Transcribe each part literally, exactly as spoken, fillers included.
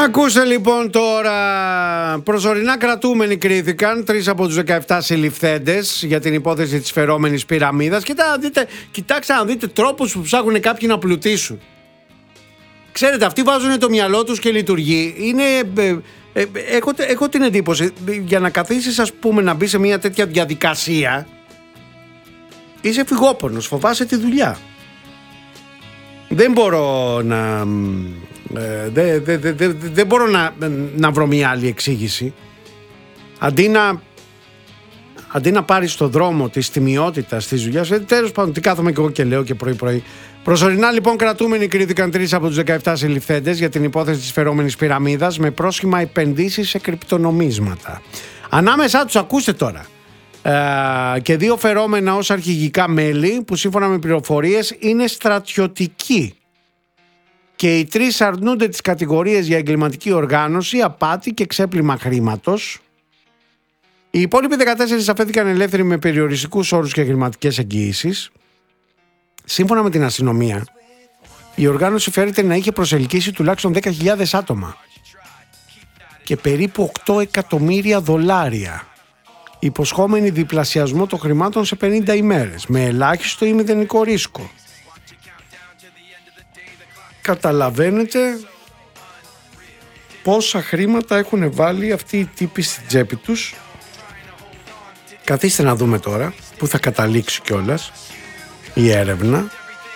Ακούστε λοιπόν τώρα, προσωρινά κρατούμενοι κρίθηκαν τρεις από τους δεκαεπτά συλληφθέντες για την υπόθεση της φερόμενης πυραμίδας. Κοιτά, δείτε, κοιτάξτε να δείτε τρόπους που ψάχνουν κάποιοι να πλουτίσουν. Ξέρετε, αυτοί βάζουν το μυαλό τους και λειτουργεί. Είναι, ε, ε, έχω, έχω την εντύπωση, για να καθίσεις ας πούμε να μπει σε μια τέτοια διαδικασία, είσαι φυγόπονος, φοβάσαι τη δουλειά. Δεν μπορώ να... Ε, δεν δε, δε, δε, δε μπορώ να, να βρω μια άλλη εξήγηση. Αντί να, αντί να πάρεις το δρόμο της τιμιότητας της δουλειάς, ε, τέλος πάντων, τι κάθομαι και εγώ και λέω και πρωί-πρωί. Προσωρινά λοιπόν κρατούμενοι κρίθηκαν τρεις από τους δεκαεπτά συλληφθέντες για την υπόθεση της φερόμενης πυραμίδας με πρόσχημα επενδύσεις σε κρυπτονομίσματα. Ανάμεσά τους, ακούστε τώρα, ε, και δύο φερόμενα ως αρχηγικά μέλη που σύμφωνα με πληροφορίες είναι στρατιωτικοί. Και οι τρεις αρνούνται τις κατηγορίες για εγκληματική οργάνωση, απάτη και ξέπλυμα χρήματος. Οι υπόλοιποι δεκατέσσερις αφέθηκαν ελεύθεροι με περιοριστικούς όρους και εγκληματικές εγγυήσεις. Σύμφωνα με την αστυνομία, η οργάνωση φέρεται να είχε προσελκύσει τουλάχιστον δέκα χιλιάδες άτομα και περίπου οκτώ εκατομμύρια δολάρια, υποσχόμενοι διπλασιασμό των χρημάτων σε πενήντα ημέρες, με ελάχιστο ή μηδενικό ρίσκο. Καταλαβαίνετε πόσα χρήματα έχουν βάλει αυτοί οι τύποι στην τσέπη τους. Καθίστε να δούμε τώρα που θα καταλήξει κιόλας η έρευνα.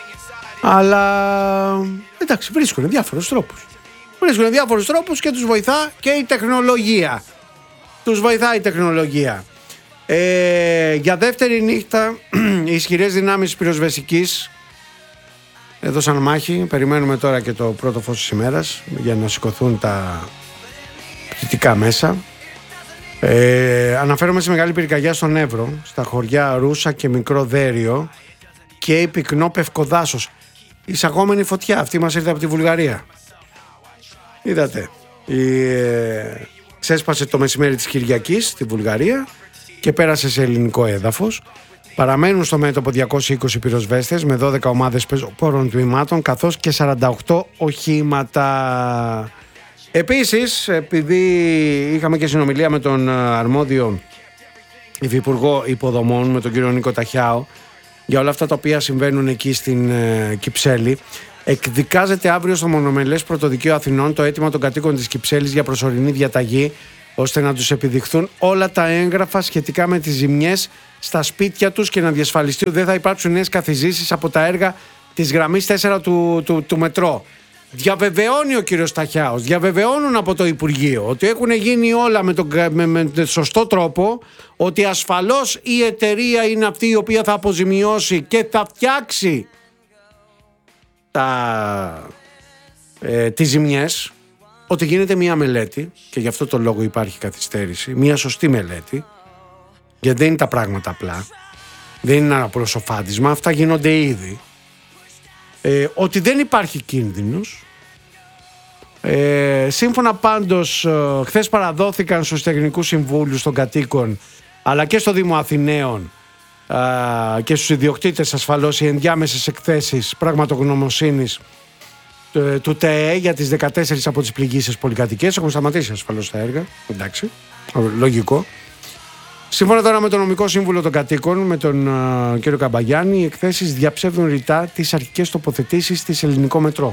Αλλά εντάξει, βρίσκουν διάφορους τρόπους. Βρίσκουν διάφορους τρόπους και τους βοηθά και η τεχνολογία. Τους βοηθάει η τεχνολογία. Ε, για δεύτερη νύχτα οι ισχυρές δυνάμεις πυροσβεστικής έδωσαν μάχη. Περιμένουμε τώρα και το πρώτο φως της ημέρας για να σηκωθούν τα πτυτικά μέσα. Ε, αναφέρομαι σε μεγάλη πυρκαγιά στον Εύρο, στα χωριά Ρούσα και Μικρό Δέριο και Πυκνό Πευκοδάσος. Εισαγόμενη φωτιά, αυτή μας ήρθε από τη Βουλγαρία. Είδατε, η, ε, ξέσπασε το μεσημέρι της Κυριακής στη Βουλγαρία και πέρασε σε ελληνικό έδαφος. Παραμένουν στο μέτωπο διακόσιοι είκοσι πυροσβέστες με δώδεκα ομάδες πεζοπόρων τμήματων καθώς και σαράντα οκτώ οχήματα. Επίσης, επειδή είχαμε και συνομιλία με τον αρμόδιο υφυπουργό υποδομών, με τον κύριο Νίκο Ταχιάο, για όλα αυτά τα οποία συμβαίνουν εκεί στην ε, Κυψέλη, εκδικάζεται αύριο στο Μονομελές Πρωτοδικείο Αθηνών το αίτημα των κατοίκων της Κυψέλης για προσωρινή διαταγή, ώστε να τους επιδειχθούν όλα τα έγγραφα σχετικά με τις ζημιές στα σπίτια τους και να διασφαλιστεί ότι δεν θα υπάρξουν νέες καθιζήσεις από τα έργα της γραμμής τέσσερα του, του, του μετρό. Διαβεβαιώνει ο κύριος Ταχιάος, διαβεβαιώνουν από το Υπουργείο ότι έχουν γίνει όλα με τον με, με, με σωστό τρόπο, ότι ασφαλώς η εταιρεία είναι αυτή η οποία θα αποζημιώσει και θα φτιάξει τα, ε, τις ζημιές, ότι γίνεται μια μελέτη και γι' αυτό το λόγο υπάρχει καθυστέρηση, μια σωστή μελέτη, γιατί δεν είναι τα πράγματα απλά, δεν είναι ένα προσοφάντισμα, αυτά γίνονται ήδη. Ε, ότι δεν υπάρχει κίνδυνος. Ε, σύμφωνα πάντως, ε, χθες παραδόθηκαν στους τεχνικούς συμβούλους των κατοίκων αλλά και στο Δήμο Αθηναίων ε, και στους ιδιοκτήτες ασφαλώς οι ενδιάμεσες εκθέσεις πραγματογνωμοσύνης ε, του ΤΕΕ για τις δεκατέσσερις από τις πληγήσεις πολυκατοικίες. Έχουν σταματήσει ασφαλώς τα έργα, εντάξει, λογικό. Σύμφωνα τώρα με τον νομικό σύμβουλο των κατοίκων, με τον uh, κύριο Καμπαγιάννη, οι εκθέσεις διαψεύδουν ρητά τις αρχικές τοποθετήσεις της Ελληνικό Μετρό.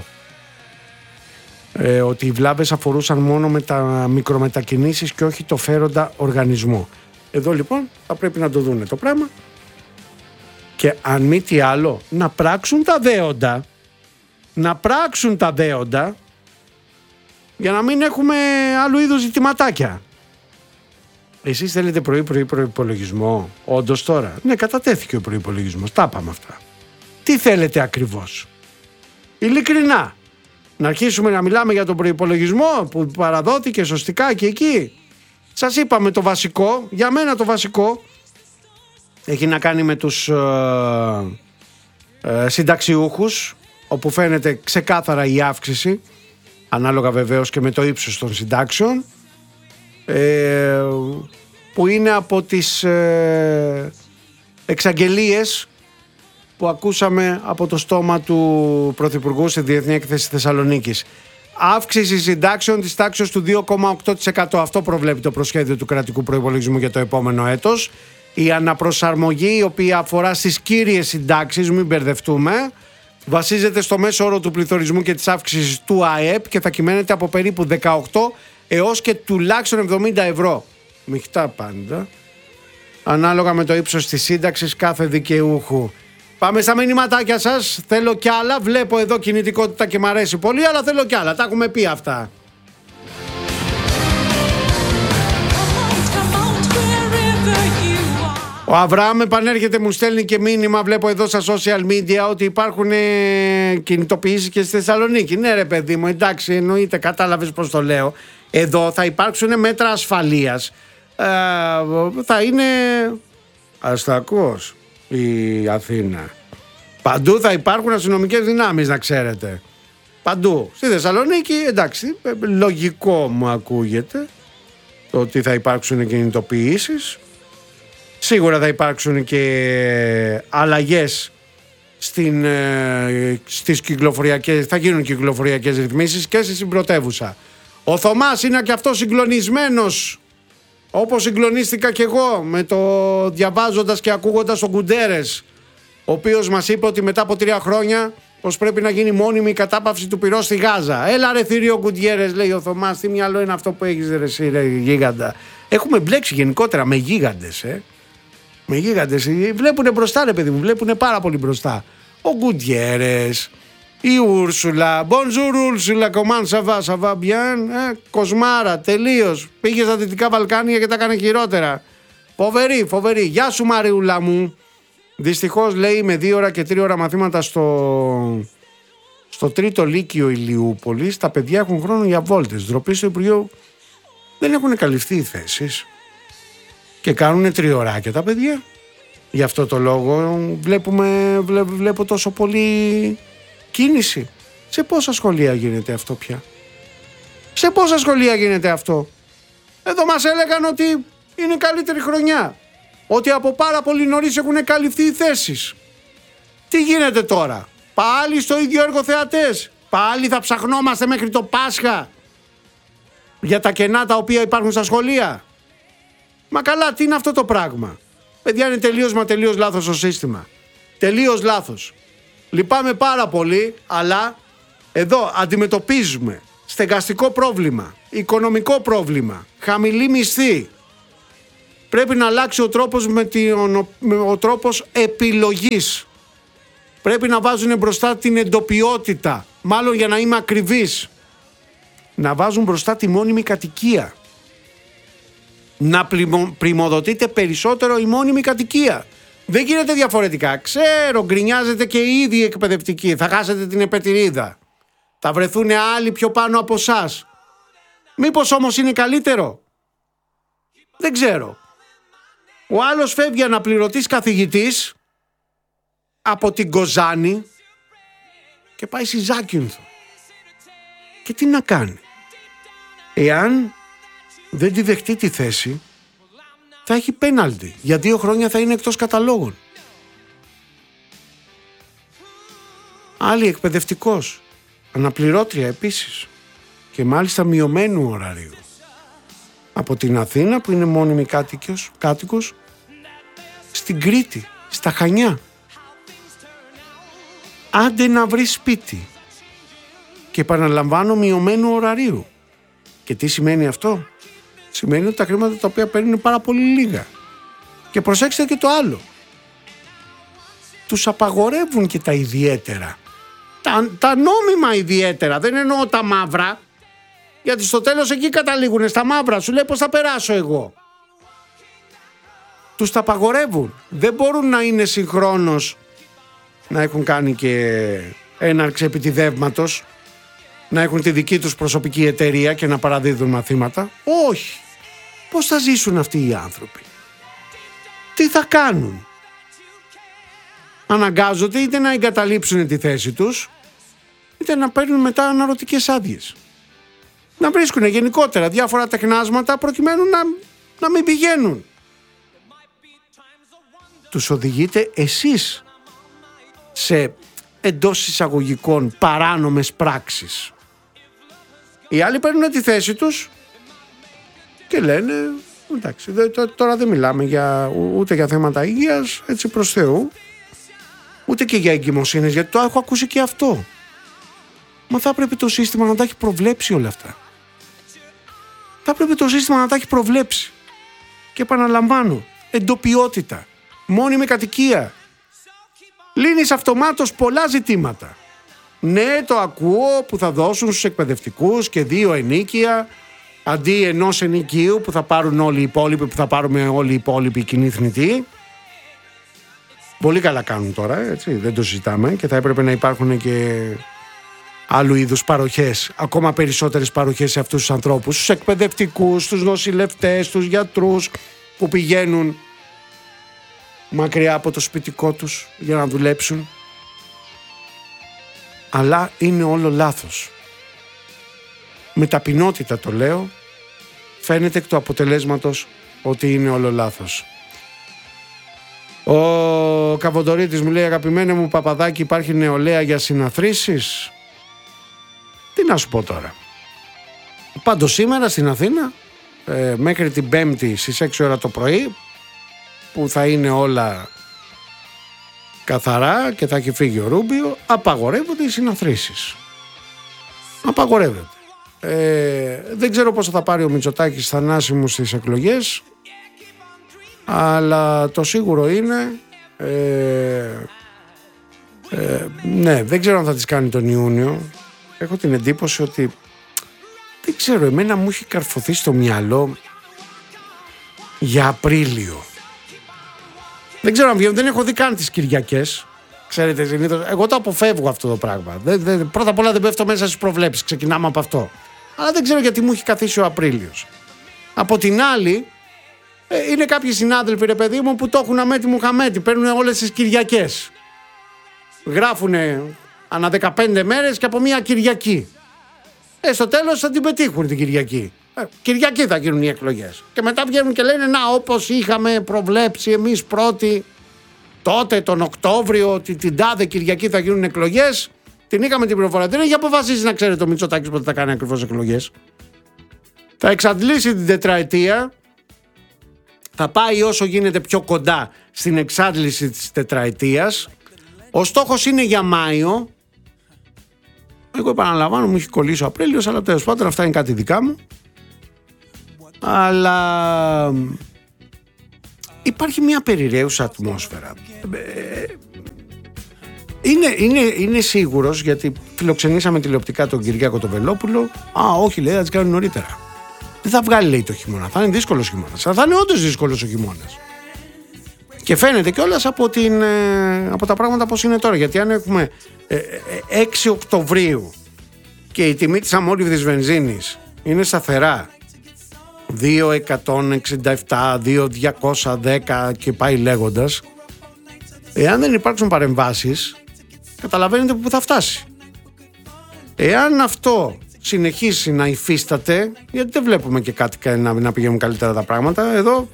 Ε, ότι οι βλάβες αφορούσαν μόνο με τα μικρομετακινήσεις και όχι το φέροντα οργανισμό. Εδώ λοιπόν θα πρέπει να το δούνε το πράγμα και αν μη τι άλλο να πράξουν τα δέοντα, να πράξουν τα δέοντα για να μην έχουμε άλλου είδους ζητηματάκια. Εσείς θέλετε πρωί-πρωί προϋπολογισμό, όντως τώρα. Ναι, κατατέθηκε ο προϋπολογισμός, τα είπαμε αυτά. Τι θέλετε ακριβώς? Ειλικρινά, να αρχίσουμε να μιλάμε για τον προϋπολογισμό που παραδόθηκε σωστικά και εκεί. Σας είπαμε το βασικό, για μένα το βασικό, έχει να κάνει με τους ε, ε, συνταξιούχους, όπου φαίνεται ξεκάθαρα η αύξηση, ανάλογα βεβαίως και με το ύψος των συντάξεων, Ε, που είναι από τις ε, εξαγγελίες που ακούσαμε από το στόμα του Πρωθυπουργού στη Διεθνή Έκθεση Θεσσαλονίκης. αύξηση συντάξεων της τάξης του δύο κόμμα οκτώ τοις εκατό. Αυτό προβλέπει το προσχέδιο του κρατικού προϋπολογισμού για το επόμενο έτος. Η αναπροσαρμογή, η οποία αφορά στις κύριες συντάξεις, μην μπερδευτούμε, βασίζεται στο μέσο όρο του πληθωρισμού και της αύξησης του ΑΕΠ και θα κυμαίνεται από περίπου δεκαοκτώ έως και τουλάχιστον εβδομήντα ευρώ. Μειχτά πάντα. Ανάλογα με το ύψος της σύνταξης κάθε δικαιούχου. Πάμε στα μηνυματάκια σας. Θέλω κι άλλα. Βλέπω εδώ κινητικότητα και μ' αρέσει πολύ, αλλά θέλω κι άλλα. Τα έχουμε πει αυτά. Ο Αβραάμ επανέρχεται, μου στέλνει και μήνυμα. Βλέπω εδώ στα social media ότι υπάρχουν ε, κινητοποιήσεις και στη Θεσσαλονίκη. Ναι, ρε παιδί μου, εντάξει, εννοείται, κατάλαβες πώς το λέω. Εδώ θα υπάρξουν μέτρα ασφαλείας. Ε, θα είναι αστακός η Αθήνα. Παντού θα υπάρχουν αστυνομικές δυνάμεις, να ξέρετε. Παντού. Στη Θεσσαλονίκη, εντάξει, λογικό μου ακούγεται το ότι θα υπάρξουν κινητοποιήσεις. Σίγουρα θα υπάρξουν και αλλαγές στην, ε, στις κυκλοφοριακές, θα γίνουν κυκλοφοριακές ρυθμίσεις και στη συμπρωτεύουσα. Ο Θωμάς είναι και αυτός συγκλονισμένος, όπως συγκλονίστηκα και εγώ με το διαβάζοντας και ακούγοντας τον Κουντέρες, ο οποίος μας είπε ότι μετά από τρία χρόνια πως πρέπει να γίνει μόνιμη η κατάπαυση του πυρός στη Γάζα. Έλα ρε θηρίο Κουντιέρες, λέει ο Θωμάς, τι μυαλό είναι αυτό που έχεις ρε εσύ ρε γίγαντα. Έχουμε μπλέξει γενικότερα με γίγαντες, ε. Με γίγαντες, βλέπουνε μπροστά ρε παιδί μου, βλέπουνε πάρα πολύ μπροστά. Ο Γκουντιέρες, η Ούρσουλα, bonjour Ούρσουλα, comment ça va, ça va bien, ε, κοσμάρα, τελείως, πήγε στα Δυτικά Βαλκάνια και τα έκανε χειρότερα. Φοβερή, φοβερή, γεια σου Μαριούλα μου. Δυστυχώς λέει με δύο ώρα και τρία ώρα μαθήματα στο, στο τρίτο λύκειο Ηλιούπολης, τα παιδιά έχουν χρόνο για βόλτες, ντροπή στο Υπουργείο, δεν έχουν καλυφθεί οι θέσεις. Και κάνουν τριωράκια τα παιδιά. Γι' αυτό το λόγο βλέπουμε, βλέ, βλέπω τόσο πολύ κίνηση. Σε πόσα σχολεία γίνεται αυτό πια? Σε πόσα σχολεία γίνεται αυτό? Εδώ μας έλεγαν ότι είναι καλύτερη χρονιά. Ότι από πάρα πολύ νωρίς έχουν καλυφθεί οι θέσεις. Τι γίνεται τώρα? Πάλι στο ίδιο έργο θεατές? Πάλι θα ψαχνόμαστε μέχρι το Πάσχα για τα κενά τα οποία υπάρχουν στα σχολεία? Μα καλά, τι είναι αυτό το πράγμα? Παιδιά, είναι τελείως μα τελείως λάθος το σύστημα. Τελείως λάθος. Λυπάμαι πάρα πολύ, αλλά εδώ αντιμετωπίζουμε στεγαστικό πρόβλημα, οικονομικό πρόβλημα, χαμηλή μισθή. Πρέπει να αλλάξει ο τρόπος, με την, με, ο τρόπος επιλογής. Πρέπει να βάζουν μπροστά την εντοπιότητα, μάλλον για να είμαι ακριβής, να βάζουν μπροστά τη μόνιμη κατοικία. Να πριμοδοτείτε περισσότερο η μόνιμη κατοικία. Δεν γίνεται διαφορετικά. Ξέρω, γκρινιάζετε και οι ίδιοι εκπαιδευτικοί. Θα χάσετε την επετηρίδα. Θα βρεθούν άλλοι πιο πάνω από εσάς. Μήπως όμως είναι καλύτερο? Δεν ξέρω. Ο άλλος φεύγει αναπληρωτής καθηγητής από την Κοζάνη και πάει στη Ζάκυνθο. Και τι να κάνει? Εάν δεν τη δεχτεί τη θέση, θα έχει πέναλτι. Για δύο χρόνια θα είναι εκτός καταλόγων. Άλλη εκπαιδευτικός, αναπληρώτρια επίσης, και μάλιστα μειωμένου ωραρίου. Από την Αθήνα, που είναι μόνιμη κάτοικος, κάτοικος, στην Κρήτη, στα Χανιά. Άντε να βρει σπίτι. Και επαναλαμβάνω, μειωμένου ωραρίου. Και τι σημαίνει αυτό? Σημαίνει ότι τα χρήματα τα οποία παίρνουν είναι πάρα πολύ λίγα. Και προσέξτε και το άλλο. Τους απαγορεύουν και τα ιδιαίτερα. Τα, τα νόμιμα ιδιαίτερα, δεν εννοώ τα μαύρα. Γιατί στο τέλος εκεί καταλήγουν στα μαύρα. Σου λέει πώς θα περάσω εγώ. Τους τα απαγορεύουν. Δεν μπορούν να είναι συγχρόνως, να έχουν κάνει και έναρξη επιτιδεύματος, να έχουν τη δική τους προσωπική εταιρεία και να παραδίδουν μαθήματα. Όχι. Πώς θα ζήσουν αυτοί οι άνθρωποι? Τι θα κάνουν? Αναγκάζονται είτε να εγκαταλείψουν τη θέση τους, είτε να παίρνουν μετά αναρωτικές άδειες. Να βρίσκουν γενικότερα διάφορα τεχνάσματα προκειμένου να, να μην πηγαίνουν. Τους οδηγείτε εσείς σε εντός εισαγωγικών παράνομες πράξεις. Οι άλλοι παίρνουν τη θέση τους και λένε εντάξει, τώρα δεν μιλάμε για, ούτε για θέματα υγείας, έτσι προς Θεού, ούτε και για εγκυμοσύνες, γιατί το έχω ακούσει και αυτό. Μα θα πρέπει το σύστημα να τα έχει προβλέψει όλα αυτά. Θα πρέπει το σύστημα να τα έχει προβλέψει. Και επαναλαμβάνω, εντοπιότητα, μόνιμη κατοικία. Λύνεις αυτομάτως πολλά ζητήματα. Ναι, το ακούω που θα δώσουν στους εκπαιδευτικούς και δύο ενίκια, αντί ενός ενοικίου που θα πάρουν όλοι οι υπόλοιποι, που θα πάρουμε όλοι οι υπόλοιποι κοινοί θνητοί. Πολύ καλά κάνουν τώρα, έτσι, δεν το συζητάμε, και θα έπρεπε να υπάρχουν και άλλου είδους παροχές, ακόμα περισσότερες παροχές σε αυτούς τους ανθρώπους, στους εκπαιδευτικούς, στους νοσηλευτές, στους γιατρούς που πηγαίνουν μακριά από το σπιτικό τους για να δουλέψουν. Αλλά είναι όλο λάθος. Με ταπεινότητα το λέω, φαίνεται εκ του αποτελέσματος ότι είναι όλο λάθος. Ο Καβοντορίτης μου λέει, αγαπημένε μου Παπαδάκη, υπάρχει νεολαία για συναθρήσεις? Τι να σου πω τώρα. Πάντως σήμερα στην Αθήνα, ε, μέχρι την Πέμπτη στις έξι ώρα το πρωί, που θα είναι όλα καθαρά και θα έχει φύγει ο Ρούμπιο, απαγορεύονται οι συναθρήσεις. Απαγορεύονται. Ε, δεν ξέρω πόσο θα πάρει ο Μητσοτάκης θανάσιμους στις εκλογές, αλλά το σίγουρο είναι ε, ε, ναι, δεν ξέρω αν θα τις κάνει τον Ιούνιο. Έχω την εντύπωση ότι δεν ξέρω, εμένα μου έχει καρφωθεί στο μυαλό για Απρίλιο. Δεν ξέρω αν βγαίνουν, δεν έχω δει καν τις Κυριακές. Ξέρετε, συνήθως, εγώ το αποφεύγω αυτό το πράγμα. Δεν, δεν, πρώτα απ' όλα δεν πέφτω μέσα στις προβλέψεις, ξεκινάμε από αυτό. Αλλά δεν ξέρω γιατί μου έχει καθίσει ο Απρίλιος. Από την άλλη, ε, είναι κάποιοι συνάδελφοι, ρε παιδί μου, που το έχουν αμέτη Μουχαμέτη, παίρνουν όλες τις Κυριακές. Γράφουνε ανά δεκαπέντε μέρες και από μία Κυριακή. Ε, στο τέλος θα την πετύχουν την Κυριακή. Ε, Κυριακή θα γίνουν οι εκλογές. Και μετά βγαίνουν και λένε, να, όπως είχαμε προβλέψει εμείς πρώτοι, τότε τον Οκτώβριο, ότι την τάδε Κυριακή θα γίνουν εκλογές, την είχαμε την πληροφορία. Δεν έχει αποφασίσει, να ξέρει το Μητσοτάκης πότε θα κάνει ακριβώς εκλογές. Θα εξαντλήσει την τετραετία, θα πάει όσο γίνεται πιο κοντά στην εξάντληση της τετραετίας. Ο στόχος είναι για Μάιο. Εγώ επαναλαμβάνω, μου έχει κολλήσει ο Απρίλιος, αλλά τέλος πάντων αυτά είναι κάτι δικά μου. Αλλά υπάρχει μια περιραίουσα ατμόσφαιρα. Είναι, είναι, είναι σίγουρος, γιατί φιλοξενήσαμε τηλεοπτικά τον Κυριάκο τον Βελόπουλο. Α, όχι, λέει, θα τις κάνουν νωρίτερα. Δεν θα βγάλει, λέει, το χειμώνα. Θα είναι δύσκολος χειμώνας. Θα είναι όντως δύσκολος ο χειμώνας. Και φαίνεται κιόλας από, την, από τα πράγματα πώς είναι τώρα. Γιατί αν έχουμε έξι Οκτωβρίου και η τιμή της αμμόλυβδης βενζίνης είναι σταθερά δύο εκατόν εξήντα επτά, δύο διακόσια δέκα και πάει λέγοντας, εάν δεν υπάρξουν παρεμβάσεις, καταλαβαίνετε που θα φτάσει. Εάν αυτό συνεχίσει να υφίσταται, γιατί δεν βλέπουμε και κάτι να, να πηγαίνουν καλύτερα τα πράγματα, εδώ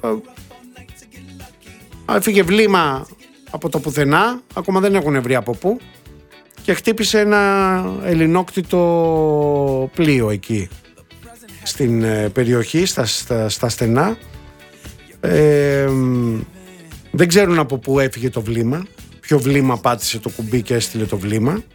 έφυγε βλήμα από το πουθενά, ακόμα δεν έχουν βρει από πού, και χτύπησε ένα ελληνόκτητο πλοίο εκεί στην ε, περιοχή, στα, στα, στα στενά. Ε, δεν ξέρουν από πού έφυγε το βλήμα, ποιο βλήμα πάτησε το κουμπί και έστειλε το βλήμα,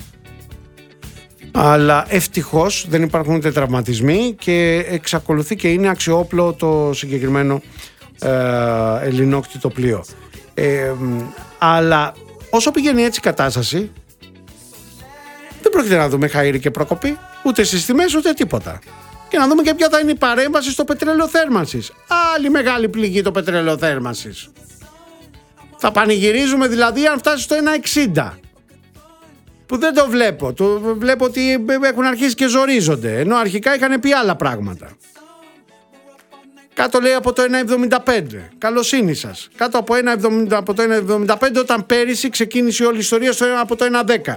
αλλά ευτυχώς δεν υπάρχουν ούτε τραυματισμοί και εξακολουθεί και είναι αξιόπλο το συγκεκριμένο ε, ελληνόκτητο πλοίο. Ε, αλλά όσο πηγαίνει έτσι η κατάσταση, δεν πρόκειται να δούμε χαΐρι και προκοπή, ούτε στις τιμές ούτε τίποτα. Και να δούμε και ποια θα είναι η παρέμβαση στο πετρέλαιο θέρμανσης. Άλλη μεγάλη πληγή το πετρέλαιο θέρμανσης. Θα πανηγυρίζουμε δηλαδή αν φτάσει στο ένα εξήντα. Που δεν το βλέπω. Το βλέπω ότι έχουν αρχίσει και ζορίζονται. Ενώ αρχικά είχαν πει άλλα πράγματα. Κάτω λέει από το ένα εβδομήντα πέντε. Καλοσύνη σας. Κάτω από, ένα εβδομήντα, από το ένα εβδομήντα πέντε, όταν πέρυσι ξεκίνησε όλη η ιστορία στο, από το ένα δέκα.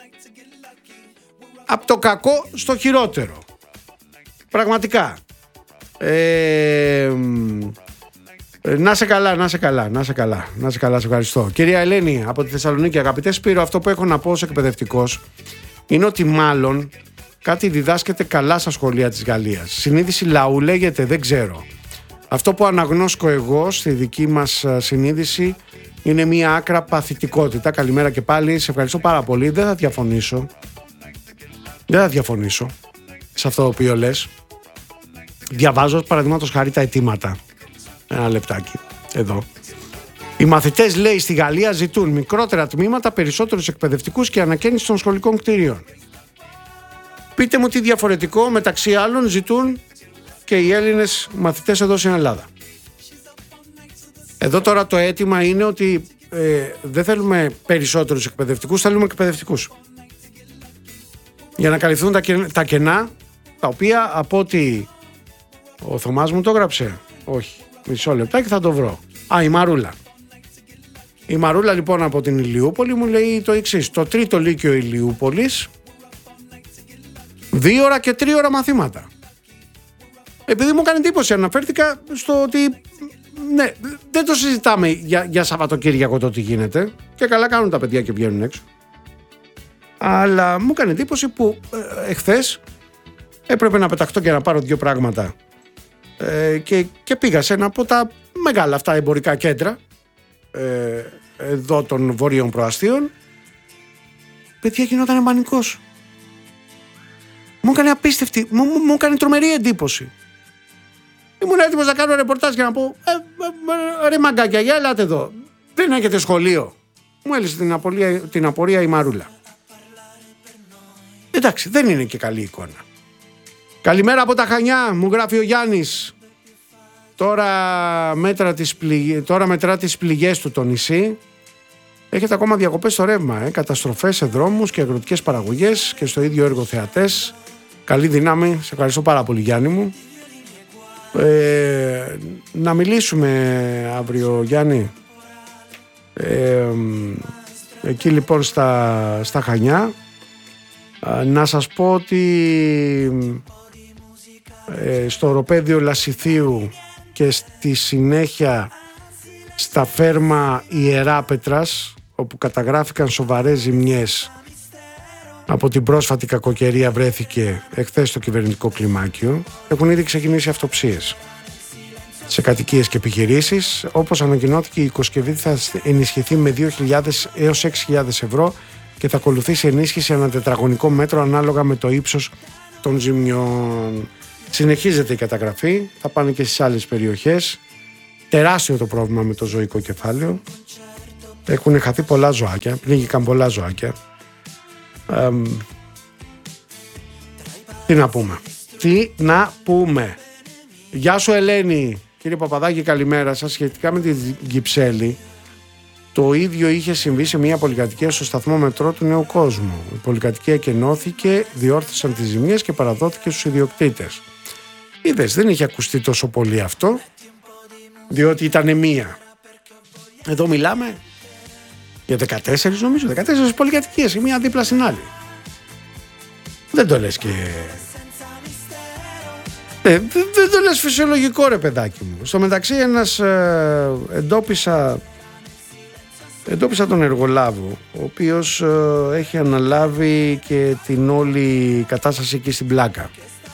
Από το κακό στο χειρότερο. Πραγματικά. Ε, να σε καλά, να σε καλά, να σε καλά, να σε καλά, σε ευχαριστώ. Κυρία Ελένη από τη Θεσσαλονίκη, αγαπητέ Σπύρο, αυτό που έχω να πω ως εκπαιδευτικός είναι ότι μάλλον κάτι διδάσκεται καλά στα σχολεία της Γαλλίας. Συνείδηση λαού λέγεται, δεν ξέρω. Αυτό που αναγνώσκω εγώ στη δική μας συνείδηση είναι μια άκρα παθητικότητα. Καλημέρα και πάλι, σε ευχαριστώ πάρα πολύ. Δεν θα διαφωνήσω. Δεν θα διαφωνήσω σε αυτό το οποίο λες. Διαβάζω παραδείγματος χάρη τα αιτήματα. Ένα λεπτάκι, εδώ. Οι μαθητές, λέει, στη Γαλλία ζητούν μικρότερα τμήματα, περισσότερους εκπαιδευτικούς και ανακαίνιση των σχολικών κτηρίων. Πείτε μου τι διαφορετικό μεταξύ άλλων ζητούν και οι Έλληνες μαθητές εδώ στην Ελλάδα. Εδώ τώρα το αίτημα είναι ότι ε, δεν θέλουμε περισσότερους εκπαιδευτικούς, θέλουμε εκπαιδευτικούς. Για να καλυφθούν τα, κεν, τα κενά, τα οποία από ότι ο Θωμάς μου το έγραψε. Όχι, μισό λεπτάκι θα το βρω. Α, η Μαρούλα. Η Μαρούλα λοιπόν από την Ηλιούπολη μου λέει το εξής. Το τρίτο λύκειο Ηλιούπολης, δύο ώρα και τρία ώρα μαθήματα. Επειδή μου έκανε εντύπωση, αναφέρθηκα στο ότι ναι, δεν το συζητάμε για, για Σαββατοκύριακο το τι γίνεται και καλά κάνουν τα παιδιά και βγαίνουν έξω. Αλλά μου έκανε εντύπωση που ε, εχθές έπρεπε να πεταχτώ και να πάρω δύο πράγματα ε, και, και πήγα σε ένα από τα μεγάλα αυτά εμπορικά κέντρα ε, εδώ των βόρειων προαστίων. Παιδιά, γινόταν πανικός. Μου έκανε απίστευτη, μου, μου, μου έκανε τρομερή εντύπωση. Ήμουν έτοιμος να κάνω ρεπορτάζ και να πω ε, ε, ε, ρε μαγκάκια, για ελάτε εδώ. Δεν έχετε σχολείο. Μου έλυσε την, απορία, την απορία η Μαρούλα. Εντάξει, δεν είναι και καλή εικόνα. Καλημέρα από τα Χανιά, μου γράφει ο Γιάννης. Τώρα, μέτρα τις πληγ... Τώρα μετρά τις πληγές του το νησί. Έχετε ακόμα διακοπές στο ρεύμα, ε? Καταστροφές σε δρόμους και αγροτικές παραγωγές και στο ίδιο έργο θεατές. Καλή δύναμη, σε ευχαριστώ πάρα πολύ Γιάννη μου. Ε, να μιλήσουμε αύριο Γιάννη. Ε, εκεί λοιπόν στα, στα Χανιά. Να σας πω ότι ε, στο οροπέδιο Λασιθίου και στη συνέχεια στα φέρμα Ιεράπετρας, όπου καταγράφηκαν σοβαρές ζημιές από την πρόσφατη κακοκαιρία, βρέθηκε εχθές στο κυβερνητικό κλιμάκιο. Έχουν ήδη ξεκινήσει αυτοψίες σε κατοικίες και επιχειρήσεις. Όπως ανακοινώθηκε, η οικοσκευή θα ενισχυθεί με δύο χιλιάδες έως έξι χιλιάδες ευρώ και θα ακολουθήσει ενίσχυση ανά τετραγωνικό μέτρο ανάλογα με το ύψος των ζημιών. Συνεχίζεται η καταγραφή, θα πάνε και στις άλλες περιοχές. Τεράστιο το πρόβλημα με το ζωικό κεφάλαιο. Έχουν χαθεί πολλά ζωάκια, πνίγηκαν πολλά ζωάκια. Ε, τι να πούμε. Τι να πούμε. Γεια σου Ελένη. Κύριε Παπαδάκη, καλημέρα σας. Σχετικά με την Κυψέλη, το ίδιο είχε συμβεί σε μια πολυκατοικία στο σταθμό μετρό του Νέου Κόσμου. Η πολυκατοικία εκενώθηκε, διόρθωσαν τις ζημιές και παραδόθηκε στους ιδιοκτήτες. Είδες, δεν είχε ακουστεί τόσο πολύ αυτό, διότι ήταν μία. Εδώ μιλάμε για δεκατέσσερις νομίζω, δεκατέσσερις πολυκατοικίες, η μία δίπλα στην άλλη. Δεν το λες και... Ε, δεν, δεν το λες φυσιολογικό ρε παιδάκι μου. Στο μεταξύ ένας ε, εντόπισα... Εντόπισα τον εργολάβο, ο οποίος ε, έχει αναλάβει και την όλη κατάσταση εκεί στην Πλάκα.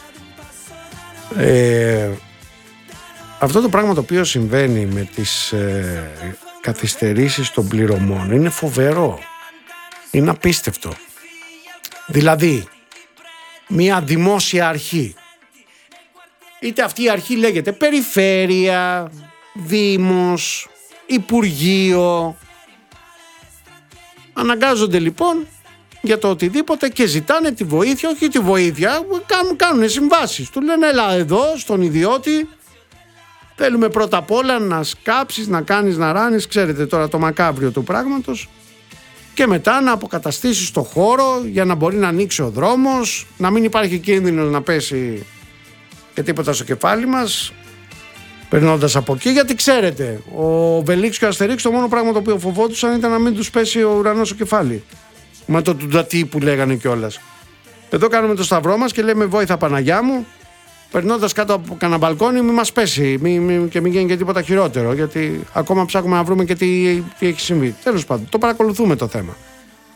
Ε, αυτό το πράγμα το οποίο συμβαίνει με τις ε, καθυστερήσεις των πληρωμών είναι φοβερό. Είναι απίστευτο. Δηλαδή, μια δημόσια αρχή, είτε αυτή η αρχή λέγεται περιφέρεια, δήμος, υπουργείο, αναγκάζονται λοιπόν για το οτιδήποτε και ζητάνε τη βοήθεια, όχι τη βοήθεια, κάνουν, κάνουν συμβάσεις. Του λένε έλα εδώ στον ιδιώτη, θέλουμε πρώτα απ' όλα να σκάψεις, να κάνεις, να ράνεις, ξέρετε τώρα το μακάβριο του πράγματος, και μετά να αποκαταστήσεις το χώρο για να μπορεί να ανοίξει ο δρόμος, να μην υπάρχει κίνδυνος να πέσει και τίποτα στο κεφάλι μας περνώντας από εκεί, γιατί ξέρετε, ο Βελίξ και ο Αστερίξ το μόνο πράγμα το οποίο φοβόντουσαν ήταν να μην τους πέσει ο ουρανός στο κεφάλι. Με το τουντατί που λέγανε κιόλας. Εδώ κάνουμε το σταυρό μας και λέμε βόηθα Παναγιά μου, περνώντας κάτω από κανένα μπαλκόνι, μην μας πέσει μη, μη, και μην γίνει και τίποτα χειρότερο, γιατί ακόμα ψάχνουμε να βρούμε και τι, τι έχει συμβεί. Τέλος πάντων, το παρακολουθούμε το θέμα.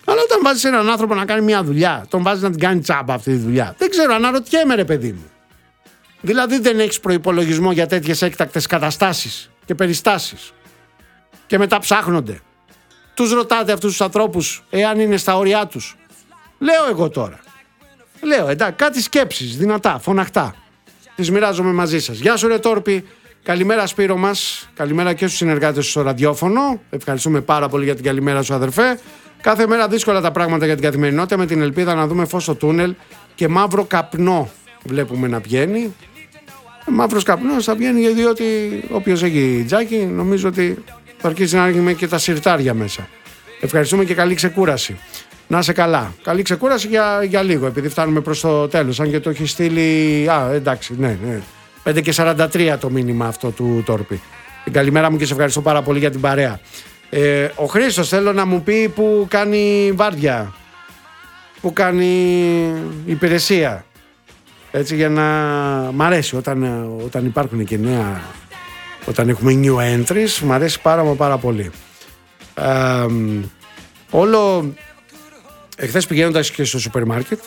Αλλά όταν βάζεις έναν άνθρωπο να κάνει μια δουλειά, τον βάζεις να την κάνει τσάμπα αυτή τη δουλειά. Δεν ξέρω, αναρωτιέμαι, ρε παιδί μου. Δηλαδή δεν έχεις προϋπολογισμό για τέτοιες έκτακτες καταστάσεις και περιστάσεις. Και μετά ψάχνονται. Τους ρωτάτε αυτούς τους ανθρώπους εάν είναι στα όρια τους. Λέω εγώ τώρα. Λέω, εντάξει, κάτι σκέψεις, δυνατά, φωναχτά. Τις μοιράζομαι μαζί σας. Γεια σου ρε Τόρπη. Καλημέρα Σπύρο μας. Καλημέρα και στους συνεργάτες στο ραδιόφωνο. Ευχαριστούμε πάρα πολύ για την καλημέρα σου αδερφέ. Κάθε μέρα δύσκολα τα πράγματα για την καθημερινότητα, με την ελπίδα να δούμε φως στο τούνελ και μαύρο καπνό βλέπουμε να βγαίνει. Μαύρος καπνός θα βγαίνει διότι όποιος έχει τζάκι νομίζω ότι θα αρχίσει να ανοίγουμε και τα σιρτάρια μέσα. Ευχαριστούμε και καλή ξεκούραση. Να είσαι καλά. Καλή ξεκούραση για, για λίγο, επειδή φτάνουμε προς το τέλος. Αν και το έχει στείλει. Α, εντάξει, ναι, ναι. πέντε και σαράντα τρία το μήνυμα αυτό του Τόρπη. Την καλημέρα μου και σε ευχαριστώ πάρα πολύ για την παρέα. Ε, ο Χρήστος θέλω να μου πει που κάνει βάρδια, που κάνει υπηρεσία. Έτσι για να μ' αρέσει όταν, όταν υπάρχουν και νέα, όταν έχουμε new entries, μ' αρέσει πάρα μα πάρα πολύ. Ε, όλο, εχθές πηγαίνοντας και στο σούπερ μάρκετ,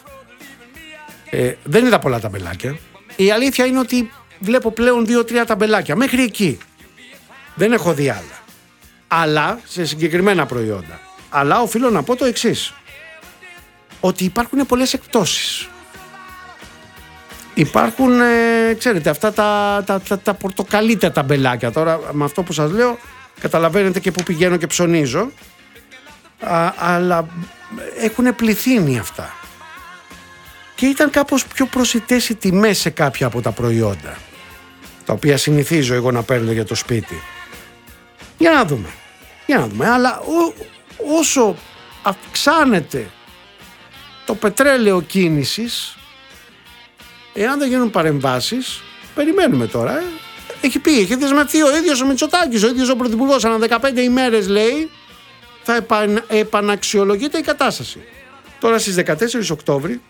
ε, δεν είδα πολλά ταμπελάκια. Η αλήθεια είναι ότι βλέπω πλέον δύο τρία ταμπελάκια, μέχρι εκεί. Δεν έχω δει άλλα. Αλλά σε συγκεκριμένα προϊόντα. Αλλά οφείλω να πω το εξής. Ότι υπάρχουν πολλές εκπτώσεις. Υπάρχουν, ε, ξέρετε, αυτά τα, τα, τα, τα πορτοκαλίτια ταμπελάκια. Τώρα με αυτό που σας λέω καταλαβαίνετε και που πηγαίνω και ψωνίζω. Α, αλλά έχουν πληθύνει αυτά. Και ήταν κάπως πιο προσιτές οι τιμές σε κάποια από τα προϊόντα, τα οποία συνηθίζω εγώ να παίρνω για το σπίτι. Για να δούμε. Για να δούμε. Αλλά ό, όσο αυξάνεται το πετρέλαιο κίνησης, εάν δεν γίνουν παρεμβάσεις, περιμένουμε τώρα. Ε. Έχει πει, έχει δεσμευτεί ο ίδιος ο Μητσοτάκης, ο ίδιος ο Πρωθυπουργός, ανά δεκαπέντε ημέρες λέει, θα επαν, επαναξιολογείται η κατάσταση. Τώρα στις δεκατέσσερις Οκτώβρη,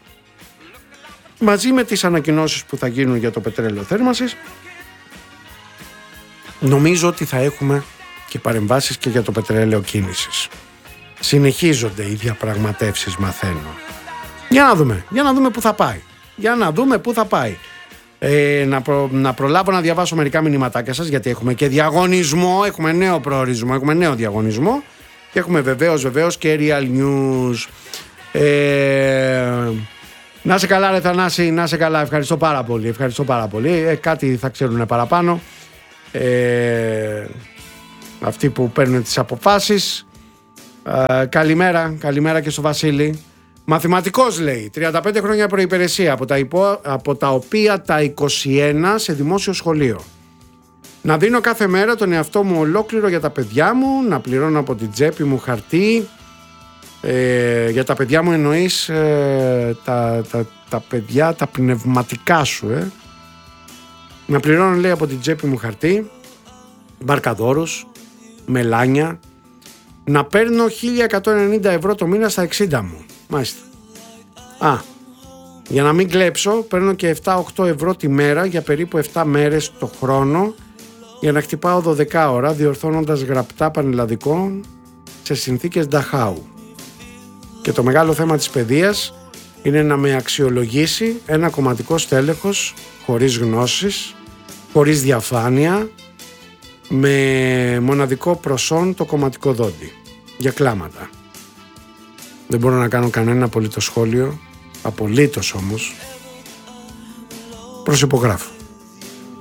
μαζί με τις ανακοινώσεις που θα γίνουν για το πετρέλαιο θέρμανσης, νομίζω ότι θα έχουμε και παρεμβάσεις και για το πετρέλαιο κίνησης. Συνεχίζονται οι διαπραγματεύσεις, μαθαίνω. Για να δούμε, για να δούμε πού θα πάει. Για να δούμε πού θα πάει. Ε, να, προ, να προλάβω να διαβάσω μερικά μηνυματάκια σας, γιατί έχουμε και διαγωνισμό, έχουμε νέο προορισμό, έχουμε νέο διαγωνισμό και έχουμε βεβαίως, βεβαίως και real news. Ε, να σε καλά ρε Θανάση, να σε καλά, ευχαριστώ πάρα πολύ, ευχαριστώ πάρα πολύ. Ε, κάτι θα ξέρουν παραπάνω. Ε, αυτοί που παίρνουν τις αποφάσεις. Ε, καλημέρα, καλημέρα και στο Βασίλη. Μαθηματικός λέει, τριάντα πέντε χρόνια προϋπηρεσία, από τα, υπό, από τα οποία τα είκοσι ένα σε δημόσιο σχολείο. Να δίνω κάθε μέρα τον εαυτό μου ολόκληρο για τα παιδιά μου, να πληρώνω από την τσέπη μου χαρτί. Ε, για τα παιδιά μου εννοείς ε, τα, τα, τα παιδιά, τα πνευματικά σου, ε. Να πληρώνω λέει από την τσέπη μου χαρτί, μπαρκαδόρους, μελάνια, να παίρνω χίλια εκατόν ενενήντα ευρώ το μήνα στα εξήντα μου. Μάλιστα. Α, για να μην κλέψω, παίρνω και επτά με οκτώ ευρώ τη μέρα για περίπου επτά μέρες το χρόνο για να χτυπάω δώδεκα ώρα διορθώνοντας γραπτά πανελλαδικών σε συνθήκες Νταχάου. Και το μεγάλο θέμα της παιδείας είναι να με αξιολογήσει ένα κομματικό στέλεχος χωρίς γνώσεις, χωρίς διαφάνεια, με μοναδικό προσόν το κομματικό δόντι. Για κλάματα. Δεν μπορώ να κάνω κανένα απολύτως σχόλιο, απολύτως όμως, προσυπογράφω.